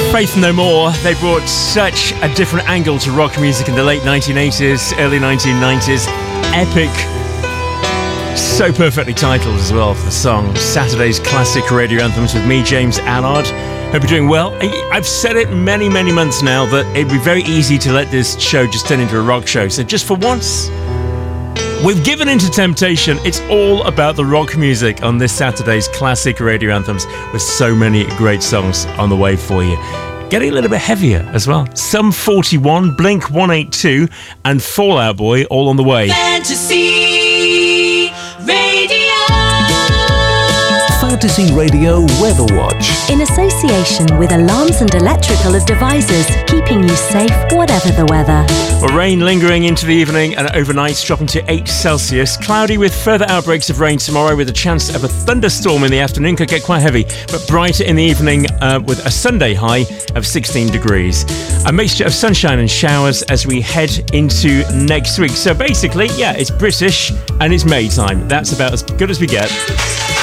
Faith No More. They brought such a different angle to rock music in the late 1980s, early 1990s. Epic. So perfectly titled as well for the song. Saturday's classic radio anthems with me, James Allard. Hope you're doing well. I've said it many months now that it'd be very easy to let this show just turn into a rock show. So just for once, we've given into temptation. It's all about the rock music on this Saturday's classic radio anthems with so many great songs on the way for you. Getting a little bit heavier as well. Sum 41, Blink 182 and Fall Out Boy all on the way. Fantasy Radio. Fantasy Radio Weather Watch. In association with Alarms and Electrical Devices, keeping you safe whatever the weather. Well, rain lingering into the evening and overnight, dropping to 8 Celsius. Cloudy with further outbreaks of rain tomorrow with a chance of a thunderstorm in the afternoon. Could get quite heavy, but brighter in the evening with a Sunday high of 16 degrees. A mixture of sunshine and showers as we head into next week. So basically, yeah, it's British and it's May time. That's about as good as we get.